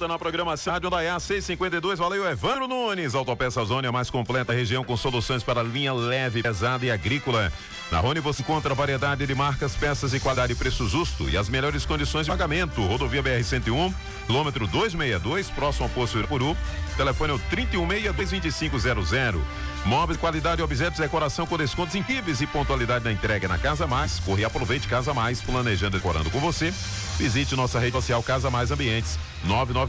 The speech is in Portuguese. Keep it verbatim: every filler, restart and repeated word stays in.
volta na programação Rádio Daiá seiscentos e cinquenta e dois. Valeu, Evandro Nunes. Autopeças Rony, a mais completa região com soluções para linha leve, pesada e agrícola. Na Rony você encontra variedade de marcas, peças e qualidade e preço justo e as melhores condições de pagamento. Rodovia B R cento e um, quilômetro duzentos e sessenta e dois, próximo ao posto Irapuru. Telefone é o trinta e um sessenta e dois, vinte e cinco zero zero. Móveis, qualidade, objetos, decoração com descontos incríveis e pontualidade na entrega na Casa Mais. Corre e aproveite Casa Mais, planejando e decorando com você. Visite nossa rede social Casa Mais Ambientes. nove nove